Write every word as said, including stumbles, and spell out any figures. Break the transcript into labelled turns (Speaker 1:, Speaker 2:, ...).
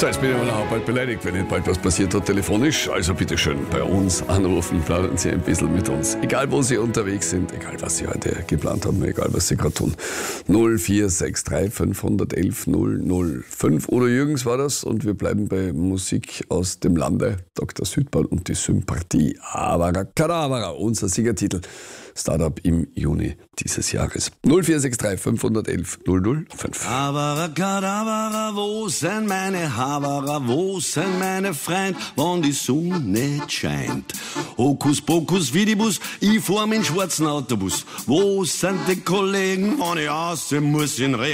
Speaker 1: So, jetzt bin ich auch bald beleidigt, wenn nicht bald was passiert hat telefonisch. Also bitteschön bei uns anrufen, plaudern Sie ein bisschen mit uns. Egal wo Sie unterwegs sind, egal was Sie heute geplant haben, egal was Sie gerade tun. null vier sechs drei fünf eins eins null null fünf. Oder Jürgens war das und wir bleiben bei Musik aus dem Lande. Doktor Südbahn und die Sympathie. Avara Kadavara, unser Siegertitel. Startup im Juni dieses Jahres. null vier sechs drei fünf eins eins null null fünf.
Speaker 2: Avara Kadavara, wo sind meine Havara, wo sind meine Freund, wann die Sonne nicht scheint? Hokus Pokus Vidibus, ich fahr mit schwarzen Autobus. Wo sind die Kollegen, wann ich aussehen muss in Regen?